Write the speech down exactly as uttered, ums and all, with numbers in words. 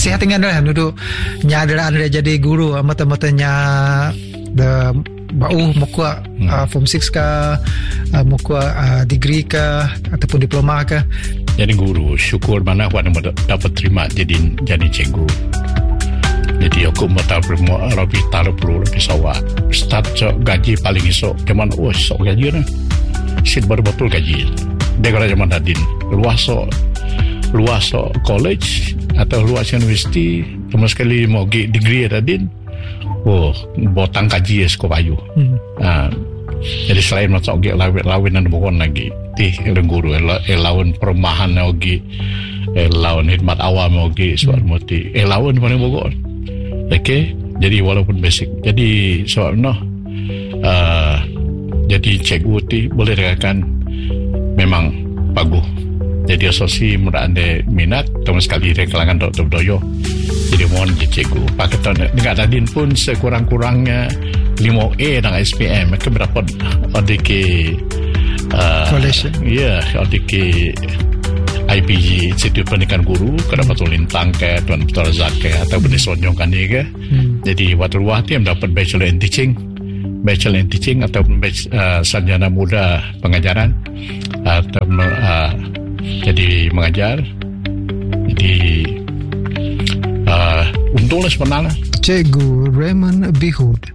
nasihatkan lah duduk nya adalah anda jadi guru mata-matanya the bau muka hmm. uh, form six ke uh, muka uh, degree ke ataupun diploma ke. Jadi guru syukur mana awak dapat terima jadi jadi cikgu. Jadi aku matal bermu lebih taruh perlu lebih sawah start so, gaji paling esok zaman oh esok gaji lah sit baru betul gaji dia kalau zaman tadi luas so luas so college atau luas universiti cuma sekali mau degree tadi oh botang kaji ya sekolah kayu hmm. uh, jadi selain macam okay, lawin dan bukan lagi di guru lawan perumahan lagi lawan khidmat awam lagi soal hmm. moti lawan paling bukan. Okay, jadi walaupun basic, jadi soalnya uh, jadi cikgu ti boleh dikatakan memang bagus. Jadi asosiasi mudah anda minat, terus sekali dari kalangan doktor doyo. Jadi mohon jadi cikgu. Pakai tahun dengan tadin pun sekurang-kurangnya lima A dengan S P M. Mereka berapa ada ke uh, college? Ya, ada ke I P G Institut Pendidikan Guru kena betul lintang ke Tuan Betul Razak ke atau benda sonjongkan dia ke hmm. jadi waktu luar dia mendapat Bachelor in Teaching Bachelor in Teaching atau uh, sarjana muda pengajaran atau uh, jadi mengajar jadi uh, untunglah sebenarnya Cikgu Raymond Bihud.